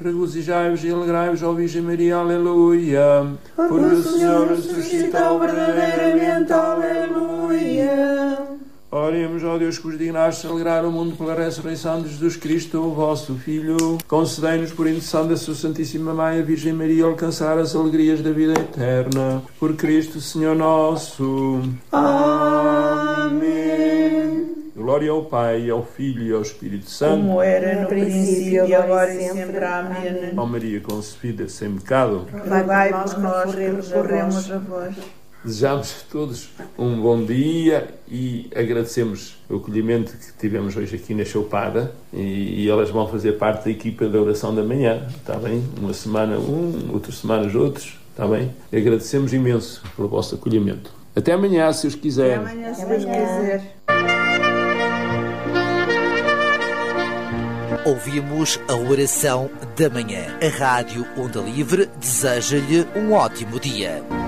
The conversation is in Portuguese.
Regozijai-vos e alegrai-vos, ó Virgem Maria, aleluia. Porque o Senhor ressuscitou verdadeiramente, aleluia. Oremos, ó Deus, que vos dignaste alegrar o mundo pela ressurreição de Jesus Cristo, o vosso Filho. Concedei-nos, por intercessão da sua Santíssima Mãe, a Virgem Maria, alcançar as alegrias da vida eterna. Por Cristo, Senhor nosso. Amém. Glória ao Pai, ao Filho e ao Espírito Santo. Como era no princípio, agora e sempre. Amém. Ó Maria concebida sem pecado, Rogai-vos que nós recorremos a vós. Desejamos a todos um bom dia e agradecemos o acolhimento que tivemos hoje aqui na Choupada e elas vão fazer parte da equipa da oração da manhã, está bem? Uma semana outras semanas outros, está bem? E agradecemos imenso pelo vosso acolhimento. Até amanhã, se os quiser. Até amanhã, se Deus quiser. Ouvimos a oração da manhã. A Rádio Onda Livre deseja-lhe um ótimo dia.